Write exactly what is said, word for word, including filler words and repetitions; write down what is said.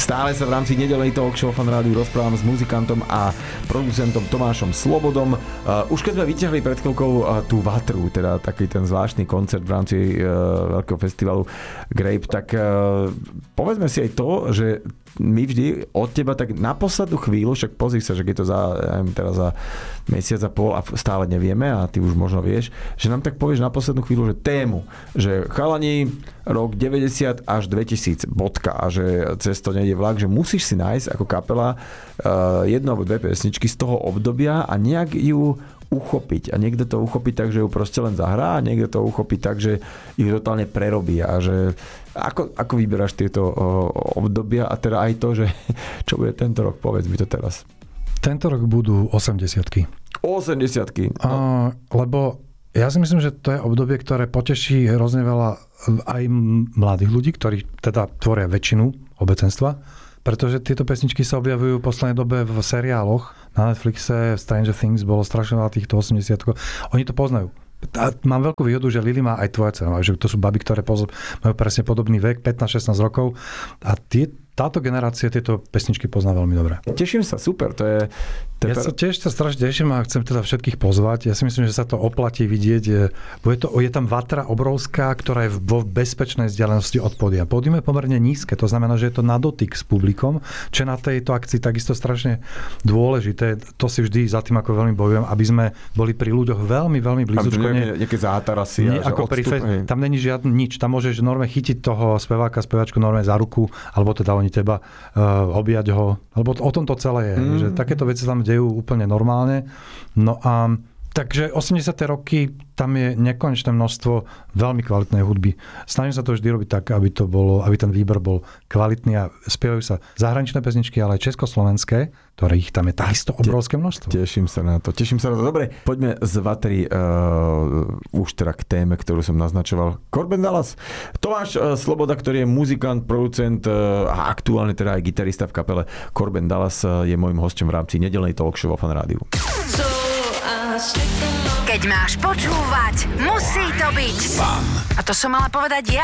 Stále sa v rámci nedeľnej talk show Fan Rádiu rozprávam s muzikantom a producentom Tomášom Slobodom. Uh, už keď sme vyťahli pred chvíľkou uh, tú Vatru, teda taký ten zvláštny koncert v rámci uh, veľkého festivalu Grape, tak uh, povedzme si aj to, že my vždy od teba tak na poslednú chvíľu, však pozri sa, že je to za, ja neviem, teraz za mesiac a pol a stále nevieme a ty už možno vieš, že nám tak povieš na poslednú chvíľu, že tému, že chalani rok deväťdesiat až dvetisíc bodka a že cez to nejde vlak, že musíš si nájsť ako kapela uh, jednu alebo dve pesničky z toho obdobia a nejak ju uchopiť. A niekto to uchopí tak, že ju proste len zahrá a niekto to uchopí tak, že ju totálne prerobí. A že ako, ako vyberáš tieto uh, obdobia a teda aj to, že čo bude tento rok, povedz mi to teraz. Tento rok budú osemdesiatky. osemdesiatky. No. Uh, lebo ja si myslím, že to je obdobie, ktoré poteší hrozne veľa aj mladých ľudí, ktorí teda tvoria väčšinu obecenstva, pretože tieto pesničky sa objavujú v poslednej dobe v seriáloch. Na Netflixe Stranger Things bolo strašne veľa týchto osemdesiatkov. Oni to poznajú. A mám veľkú výhodu, že Lily má aj tvoja dcera, že to sú baby, ktoré poz- majú presne podobný vek, pätnásť šestnásť rokov. A tie, táto generácia tieto pesničky pozná veľmi dobre. Teším sa, super. To je, to je ja sa tiež sa strašne teším a chcem teda všetkých pozvať. Ja si myslím, že sa to oplatí vidieť. Je, to, je tam Vatra obrovská, ktorá je vo bezpečnej vzdialenosti od pódia. Pódium je pomerne nízke, to znamená, že je to na dotyk s publikom, čo na tejto akcii takisto strašne dôležité. To si vždy za tým ako veľmi bojujem, aby sme boli pri ľuďoch veľmi, veľmi blízko. Nejaké zátarasy. Nie, ako pri fe- tam není žiadny nič. Tam môžeš normálne chytiť toho speváka, speváčku normálne za ruku, alebo teda oni teba uh, objať ho. Lebo o tom to celé je. Mm. Že takéto veci tam dejú úplne normálne. No a takže osemdesiate roky, tam je nekonečné množstvo veľmi kvalitnej hudby. Snažím sa to vždy robiť tak, aby to bolo, aby ten výber bol kvalitný a spievajú sa zahraničné pesničky, ale aj československé, ktorých tam je takisto obrovské množstvo. Teším sa na to. Teším sa na to. Dobre, poďme z Vatry uh, už teda k téme, ktorú som naznačoval. Korben Dallas. Tomáš uh, Sloboda, ktorý je muzikant, producent uh, a aktuálne teda aj gitarista v kapele Korben Dallas uh, je môjim hosťom v rámci nedeľnej talk show vo Fan Rádiu. Keď máš počúvať, musí to byť Fan. A to som mala povedať ja.